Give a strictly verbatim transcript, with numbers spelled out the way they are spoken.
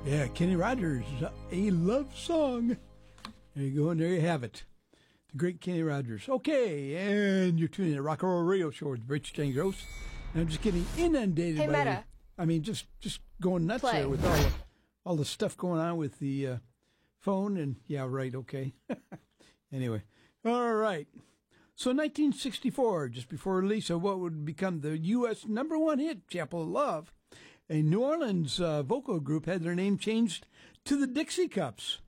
Yeah, Kenny Rogers, A Love Song. There you go, and there you have it. The great Kenny Rogers. Okay, and you're tuning in to Rock and Roll Radio Show with Rich Jane Gross. And I'm just getting inundated hey, by Meta. the, I mean, just, just going nuts Play. there with all the, all the stuff going on with the uh, phone. And yeah, right, okay. Anyway, all right. So nineteen sixty-four, just before release of what would become the U S number one hit, Chapel of Love, a New Orleans uh, vocal group had their name changed to the Dixie Cups.